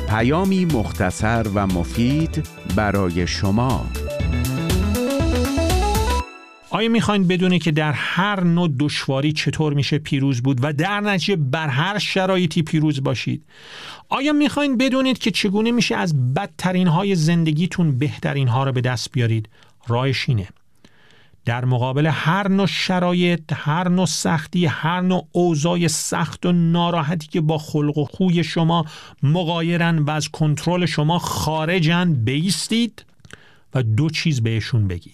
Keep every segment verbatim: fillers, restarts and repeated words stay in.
پیامی مختصر و مفید برای شما. آیا میخواین بدونید که در هر نوع دشواری چطور میشه پیروز بود و در نتیجه بر هر شرایطی پیروز باشید؟ آیا میخواین بدونید که چگونه میشه از بدترین های زندگیتون بهترین ها رو به دست بیارید؟ راهش اینه: در مقابل هر نوع شرایط، هر نوع سختی، هر نوع اوضاع سخت و ناراحتی که با خلق و خوی شما مغایرن و از کنترل شما خارجن، بایستید و دو چیز بهشون بگید.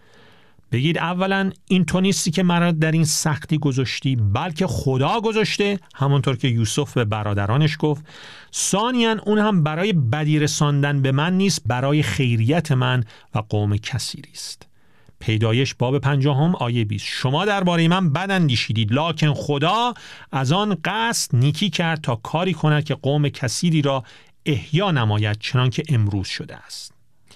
بگید اولا این تو نیستی که مرا در این سختی گذاشتی، بلکه خدا گذاشته، همونطور که یوسف به برادرانش گفت. ثانیاً اون هم برای بدی رساندن به من نیست، برای خیریت من و قوم کثیری است. پیدایش باب پنجاهم آیه بیست: شما درباره من بد اندیشیدید، لکن خدا از آن قصد نیکی کرد تا کاری کند که قوم کثیری را احیا نماید، چنان که امروز شده است.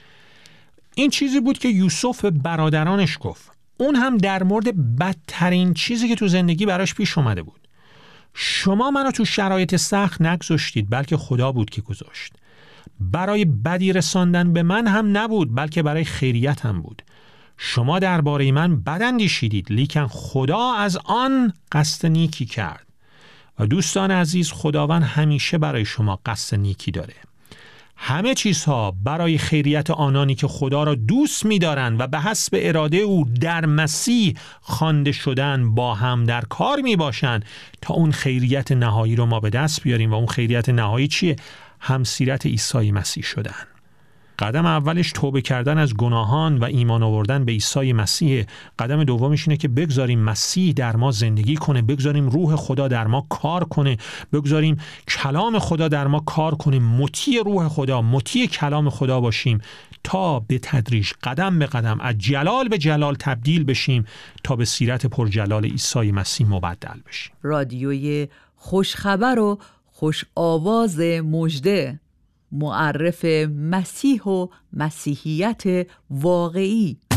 این چیزی بود که یوسف به برادرانش گفت. اون هم در مورد بدترین چیزی که تو زندگی براش پیش اومده بود. شما منو تو شرایط سخت نگذاشتید، بلکه خدا بود که گذاشت. برای بدی رساندن به من هم نبود، بلکه برای خیریت هم بود. شما درباره من بد اندیشیدید، لیکن خدا از آن قصد نیکی کرد. و دوستان عزیز، خداوند همیشه برای شما قصد نیکی داره. همه چیزها برای خیریت آنانی که خدا را دوست می‌دارند و به حسب اراده او در مسیح خوانده شدن با هم در کار میباشند تا اون خیریت نهایی رو ما به دست بیاریم. و اون خیریت نهایی چیه؟ همسیرت عیسی مسیح شدن. قدم اولش توبه کردن از گناهان و ایمان آوردن به عیسی مسیح. قدم دومش اینه که بگذاریم مسیح در ما زندگی کنه، بگذاریم روح خدا در ما کار کنه، بگذاریم کلام خدا در ما کار کنه، مطیع روح خدا، مطیع کلام خدا باشیم تا به تدریج قدم به قدم از جلال به جلال تبدیل بشیم تا به سیرت پرجلال عیسی مسیح مبدل بشیم. رادیوی خوشخبر و خوش آواز مژده، معرف مسیح و مسیحیت واقعی.